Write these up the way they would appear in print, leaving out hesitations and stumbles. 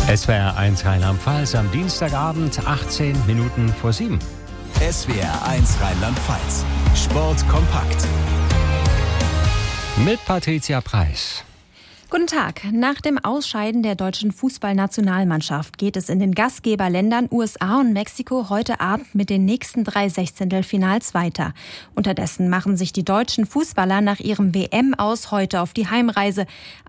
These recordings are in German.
SWR 1 Rheinland-Pfalz am Dienstagabend, 18 Minuten vor 7. SWR 1 Rheinland-Pfalz. Sport kompakt. Mit Patricia Preis. Guten Tag. Nach dem Ausscheiden der deutschen Fußballnationalmannschaft geht es in den Gastgeberländern USA und Mexiko heute Abend mit den nächsten 3 Sechzehntelfinals weiter. Unterdessen machen sich die deutschen Fußballer nach ihrem WM-Aus heute auf die Heimreise.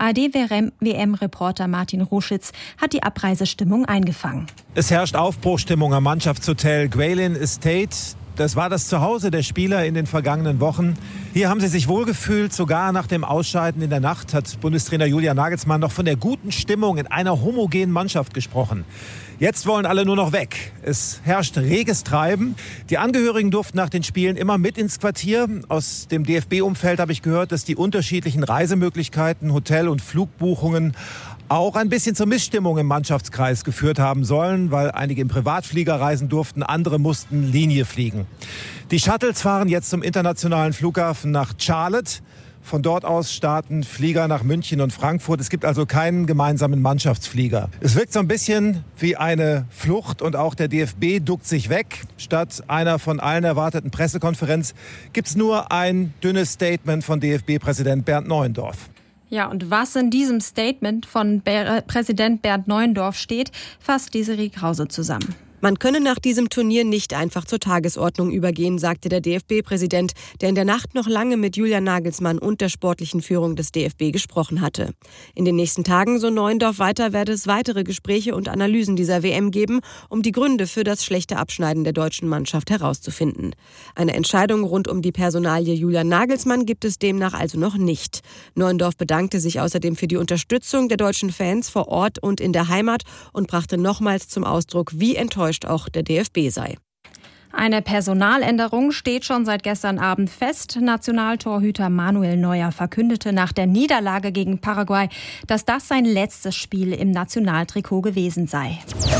ARD-WM-Reporter Martin Ruschitz hat die Abreisestimmung eingefangen. Es herrscht Aufbruchstimmung am Mannschaftshotel Guaylin Estate. Das war das Zuhause der Spieler in den vergangenen Wochen. Hier haben sie sich wohlgefühlt. Sogar nach dem Ausscheiden in der Nacht hat Bundestrainer Julian Nagelsmann noch von der guten Stimmung in einer homogenen Mannschaft gesprochen. Jetzt wollen alle nur noch weg. Es herrscht reges Treiben. Die Angehörigen durften nach den Spielen immer mit ins Quartier. Aus dem DFB-Umfeld habe ich gehört, dass die unterschiedlichen Reisemöglichkeiten, Hotel- und Flugbuchungen auch ein bisschen zur Missstimmung im Mannschaftskreis geführt haben sollen, weil einige im Privatflieger reisen durften, andere mussten Linie fliegen. Die Shuttles fahren jetzt zum internationalen Flughafen nach Charlotte. Von dort aus starten Flieger nach München und Frankfurt. Es gibt also keinen gemeinsamen Mannschaftsflieger. Es wirkt so ein bisschen wie eine Flucht und auch der DFB duckt sich weg. Statt einer von allen erwarteten Pressekonferenz gibt es nur ein dünnes Statement von DFB-Präsident Bernd Neuendorf. Ja, und was in diesem Statement von Präsident Bernd Neuendorf steht, fasst Desiree Krause zusammen. Man könne nach diesem Turnier nicht einfach zur Tagesordnung übergehen, sagte der DFB-Präsident, der in der Nacht noch lange mit Julian Nagelsmann und der sportlichen Führung des DFB gesprochen hatte. In den nächsten Tagen, so Neuendorf weiter, werde es weitere Gespräche und Analysen dieser WM geben, um die Gründe für das schlechte Abschneiden der deutschen Mannschaft herauszufinden. Eine Entscheidung rund um die Personalie Julian Nagelsmann gibt es demnach also noch nicht. Neuendorf bedankte sich außerdem für die Unterstützung der deutschen Fans vor Ort und in der Heimat und brachte nochmals zum Ausdruck, wie enttäuscht auch der DFB sei. Eine Personaländerung steht schon seit gestern Abend fest. Nationaltorhüter Manuel Neuer verkündete nach der Niederlage gegen Paraguay, dass das sein letztes Spiel im Nationaltrikot gewesen sei.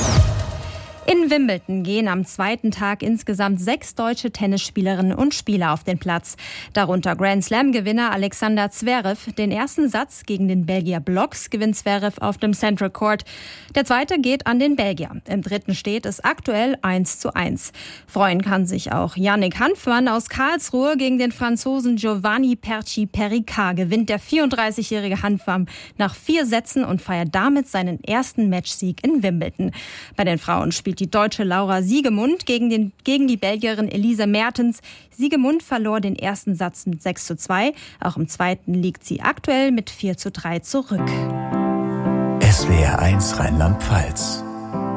In Wimbledon gehen am zweiten Tag insgesamt 6 deutsche Tennisspielerinnen und Spieler auf den Platz. Darunter Grand-Slam-Gewinner Alexander Zverev. Den ersten Satz gegen den Belgier Blocks gewinnt Zverev auf dem Central Court. Der zweite geht an den Belgier. Im dritten steht es aktuell 1:1. Freuen kann sich auch Yannick Hanfmann aus Karlsruhe gegen den Franzosen Giovanni Perchi-Pericard. Gewinnt der 34-jährige Hanfmann nach 4 Sätzen und feiert damit seinen ersten Matchsieg in Wimbledon. Bei den Frauen spielt die deutsche Laura Siegemund gegen die Belgierin Elise Mertens. Siegemund verlor den ersten Satz mit 6:2. Auch im zweiten liegt sie aktuell mit 4:3 zurück. SWR 1 Rheinland-Pfalz.